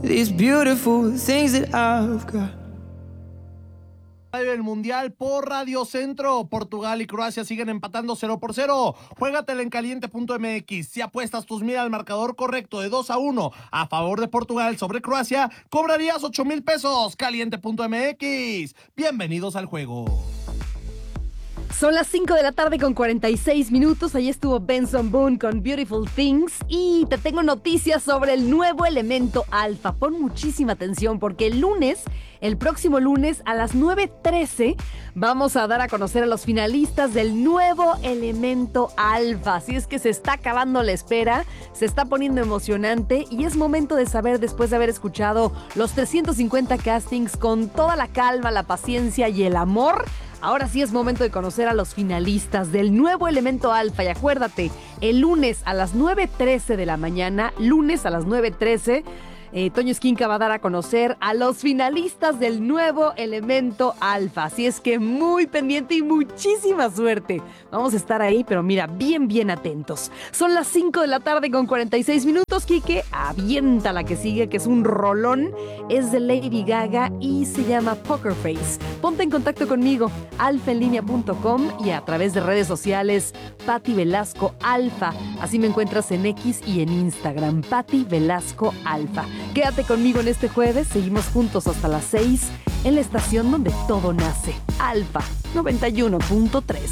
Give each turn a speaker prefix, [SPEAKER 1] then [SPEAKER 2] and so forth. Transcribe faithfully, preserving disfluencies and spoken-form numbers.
[SPEAKER 1] these beautiful things that I've got.
[SPEAKER 2] El Mundial por Radio Centro. Portugal y Croacia siguen empatando cero por cero. Juégatela en caliente punto m x. Si apuestas tus mil al marcador correcto de dos a uno a favor de Portugal sobre Croacia, cobrarías ocho mil pesos. caliente punto m x. Bienvenidos al juego.
[SPEAKER 3] Son las cinco de la tarde con cuarenta y seis minutos. Ahí estuvo Benson Boone con Beautiful Things. Y te tengo noticias sobre el nuevo elemento alfa. Pon muchísima atención porque el lunes, el próximo lunes a las nueve trece, vamos a dar a conocer a los finalistas del nuevo elemento alfa. Así es que se está acabando la espera, se está poniendo emocionante y es momento de saber, después de haber escuchado los trescientos cincuenta castings con toda la calma, la paciencia y el amor. Ahora sí es momento de conocer a los finalistas del nuevo elemento alfa. Y acuérdate, el lunes a las nueve trece de la mañana, lunes a las nueve trece, eh, Toño Esquinca va a dar a conocer a los finalistas del nuevo elemento alfa. Así es que muy pendiente y muchísima suerte. Vamos a estar ahí, pero mira, bien, bien atentos. Son las cinco de la tarde con cuarenta y seis minutos. Quique, avienta la que sigue, que es un rolón. Es de Lady Gaga y se llama Poker Face. Ponte en contacto conmigo, alfa en línea punto com, y a través de redes sociales, Pati Velasco Alfa. Así me encuentras en X y en Instagram, Pati Velasco Alfa. Quédate conmigo en este jueves, seguimos juntos hasta las seis en la estación donde todo nace, Alfa noventa y uno punto tres.